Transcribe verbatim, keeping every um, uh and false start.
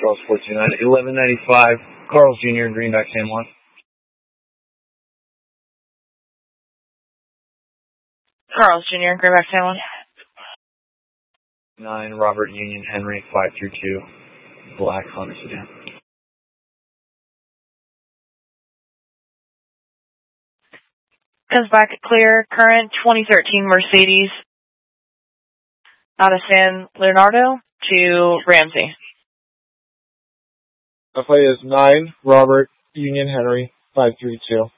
Carl's four two nine, eleven ninety-five, Carl's Junior, Greenback San Juan. Carl's Junior, Greenback San Juan. nine, Robert Union Henry, five three two, black Honda sedan. Comes back clear, current twenty thirteen Mercedes out of San Leonardo to Ramsey. F I A is nine, Robert Union Henry, five three two.